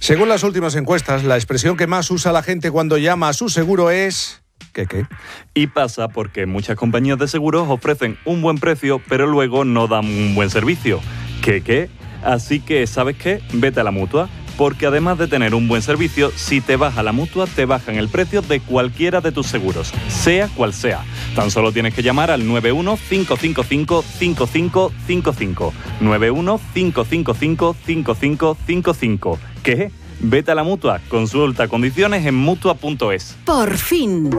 Según las últimas encuestas, la expresión que más usa la gente cuando llama a su seguro es... ¿Qué? Y pasa porque muchas compañías de seguros ofrecen un buen precio, pero luego no dan un buen servicio. ¿Qué? Así que, ¿sabes qué? Vete a la Mutua. Porque además de tener un buen servicio, si te vas a la Mutua, te bajan el precio de cualquiera de tus seguros, sea cual sea. Tan solo tienes que llamar al 91-555-5555. 91-555-5555. ¿Qué? Vete a la Mutua. Consulta condiciones en Mutua.es. Por fin.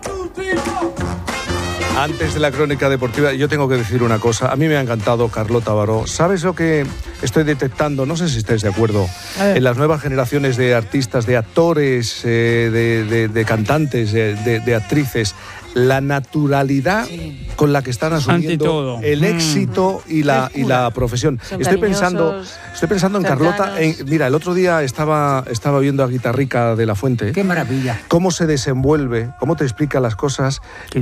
Antes de la crónica deportiva, yo tengo que decir una cosa. A mí me ha encantado Carlota Baró. ¿Sabes lo que estoy detectando? No sé si estáis de acuerdo. En las nuevas generaciones de artistas, de actores, de cantantes, de actrices, la naturalidad con la que están asumiendo el éxito y la profesión. Estoy pensando en Carlota. Mira, el otro día estaba viendo a Guitarrica de la Fuente. ¡Qué maravilla! Cómo se desenvuelve, cómo te explica las cosas.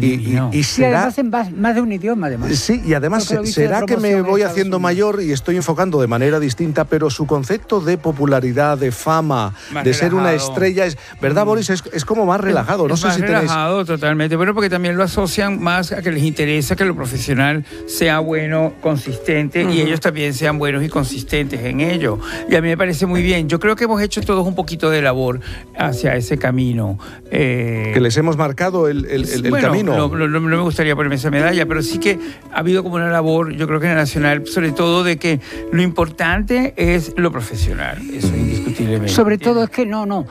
Y será... hacen más de un idioma, además. Sí, y además, será que me voy haciendo mayor y estoy enfocando de manera distinta, pero su concepto de popularidad, de fama, más de relajado. Ser una estrella, ¿verdad, Boris? Es como más relajado. No sé si tenéis... relajado totalmente. Bueno, porque también lo asocian más a que les interesa que lo profesional sea bueno, consistente, y ellos también sean buenos y consistentes en ello. Y a mí me parece muy bien. Yo creo que hemos hecho todos un poquito de labor hacia ese camino. Que les hemos marcado el camino. No me gustaría ponerme esa medalla, pero sí que ha habido como una labor, yo creo que en la Nacional, sobre todo de que lo importante es lo profesional. Eso indiscutiblemente. Sobre todo es que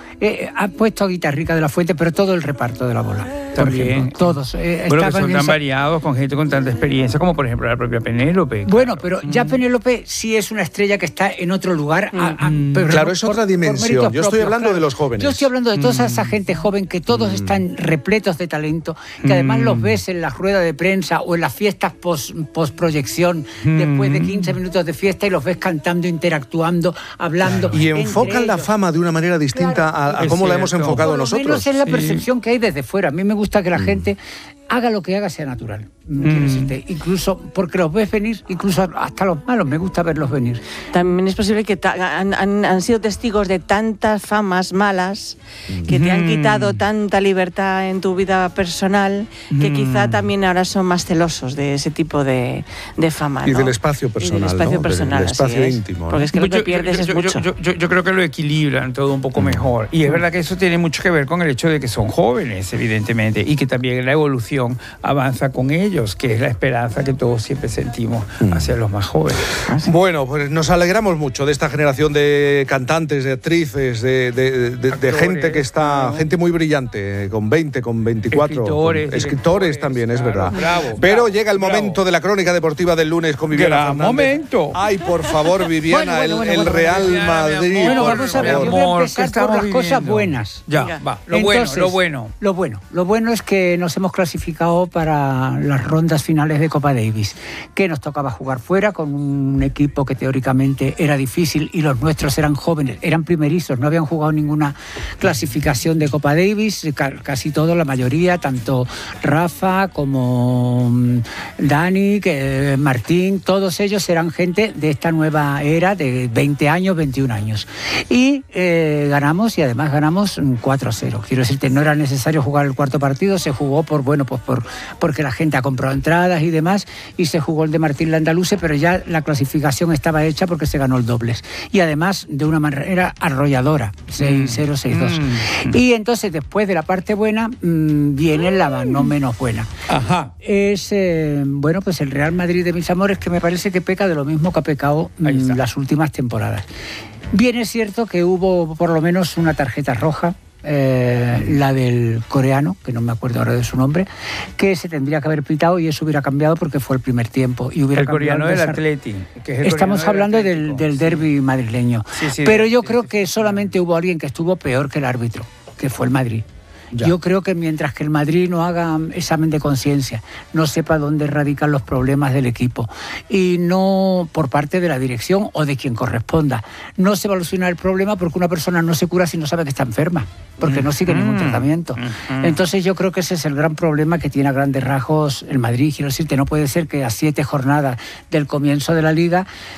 ha puesto a Guitarrica de la Fuente, pero todo el reparto de la bola. También. Todos. Bueno, que son tan variados, con gente con tanta experiencia, como por ejemplo la propia Penélope. Bueno, pero ya Penélope sí es una estrella que está en otro lugar. Claro, es otra dimensión. Yo estoy hablando de los jóvenes. Yo estoy hablando de toda esa gente joven que todos están repletos de talento, que además los ves en la rueda de prensa o en las fiestas post-proyección, después de 15 minutos de fiesta, y los ves cantando, interactuando, hablando. Y enfocan la fama de una manera distinta a cómo la hemos enfocado nosotros. Por lo menos es la percepción que hay desde fuera. A mí me gusta que la gente haga lo que haga sea natural. Incluso porque los ves venir, incluso hasta los malos, me gusta verlos venir. También es posible que han sido testigos de tantas famas malas, que te han quitado tanta libertad en tu vida personal, que quizá también ahora son más celosos de ese tipo de fama, ¿no? Y del espacio personal, del espacio personal, del espacio íntimo, ¿no? Porque es que lo que pierdes es mucho. Yo creo que lo equilibran todo un poco mejor. Y es verdad que eso tiene mucho que ver con el hecho de que son jóvenes, evidentemente, y que también la evolución avanza con ellos, que es la esperanza que todos siempre sentimos hacia los más jóvenes. Bueno, pues nos alegramos mucho de esta generación de cantantes, de actrices, de gente que está, gente muy brillante, con 20, con 24. Escritores también, claro, es verdad. Pero llega el momento de la crónica deportiva del lunes con Viviana Fernández. Momento. Ay, por favor, Viviana, el Real Madrid. Bueno, vamos a ver, yo voy a empezar por las cosas buenas. Ya, va. Lo bueno es que nos hemos clasificado para las rondas finales de Copa Davis, que nos tocaba jugar fuera con un equipo que teóricamente era difícil, y los nuestros eran jóvenes, eran primerizos, no habían jugado ninguna clasificación de Copa Davis, casi todos, la mayoría, tanto Rafa como Dani, Martín, todos ellos eran gente de esta nueva era de 20 años, 21 años. Y ganamos, y además ganamos 4-0. Quiero decirte, no era necesario jugar el cuarto partido, se jugó porque la gente ha comprado entradas y demás, y se jugó el de Martín Landaluce, pero ya la clasificación estaba hecha porque se ganó el dobles. Y además de una manera arrolladora, 6-0, 6-2. Y entonces, después de la parte buena, viene la no menos buena. Ajá. Es, pues el Real Madrid de mis amores, que me parece que peca de lo mismo que ha pecado las últimas temporadas. Bien es cierto que hubo por lo menos una tarjeta roja, la del coreano, que no me acuerdo ahora de su nombre, que se tendría que haber pitado, y eso hubiera cambiado porque fue el primer tiempo. Y hubiera el coreano del Atleti. Estamos hablando del derbi madrileño. Pero yo creo que solamente hubo alguien que estuvo peor que el árbitro, que fue el Madrid. Ya. Yo creo que mientras que el Madrid no haga examen de conciencia, no sepa dónde radican los problemas del equipo, y no por parte de la dirección o de quien corresponda, no se va a solucionar el problema, porque una persona no se cura si no sabe que está enferma, porque no sigue ningún tratamiento. Entonces yo creo que ese es el gran problema que tiene a grandes rasgos el Madrid. Quiero decirte, no puede ser que a 7 jornadas del comienzo de la Liga